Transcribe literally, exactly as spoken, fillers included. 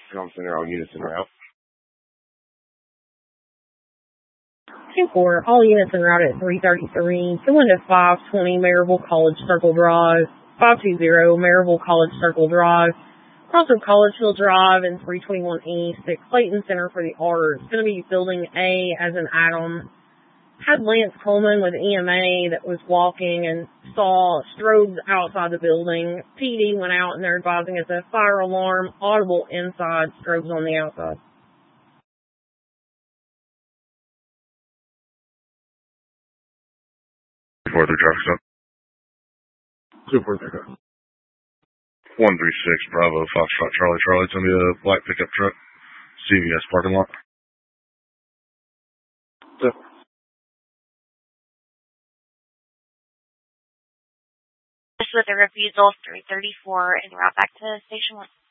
Thompson, they're all units en route. two four, all units en route at three thirty-three. Two one to five twenty, Maryville College Circle Drive. five two zero, Maryville College Circle Drive. Also Collegeville Drive and three twenty-one East at Clayton Center for the Arts. It's going to be Building A as an add-on. Had Lance Coleman with E M A that was walking and saw strobes outside the building. P D went out and they're advising it's a fire alarm, audible inside, strobes on the outside. four three traffic stop. two four three. one three six Bravo Foxtrot Charlie Charlie. It's going to be a black pickup truck. C V S parking lot. Yep. This with a refusal three thirty-four and route back to station one.